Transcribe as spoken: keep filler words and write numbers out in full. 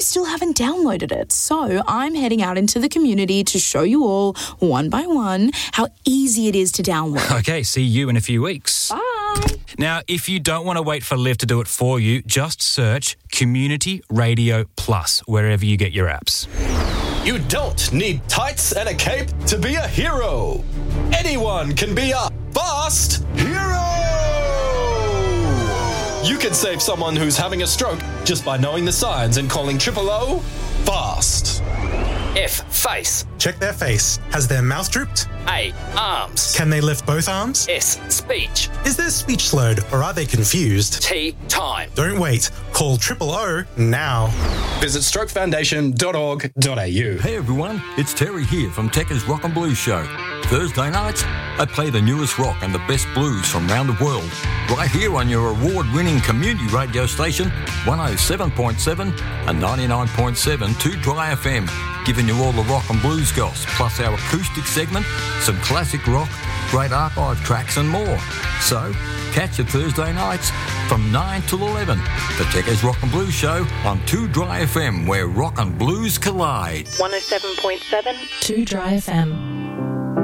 still haven't downloaded it. So I'm heading out into the community to show you all, one by one, how easy it is to download. Okay, see you in a few weeks. Bye. Now, if you don't want to wait for Liv to do it for you, just search Community Radio Plus wherever you get your apps. You don't need tights and a cape to be a hero. Anyone can be a fast hero. You can save someone who's having a stroke just by knowing the signs and calling triple O fast. F. Face. Check their face. Has their mouth drooped? A. Arms. Can they lift both arms? S. Speech. Is their speech slowed or are they confused? T. Time. Don't wait. Call triple O now. Visit stroke foundation dot org dot a u. Hey everyone, it's Terry here from Tekka's Rock and Blues Show. Thursday nights, I play the newest rock and the best blues from around the world, right here on your award-winning community radio station, one oh seven point seven and ninety-nine point seven two Dry F M, giving you all the rock and blues goss, plus our acoustic segment, some classic rock, great archive tracks and more. So, catch it Thursday nights from nine till eleven, the Tekka's Rock and Blues Show on two Dry F M, where rock and blues collide. one oh seven point seven two Dry F M.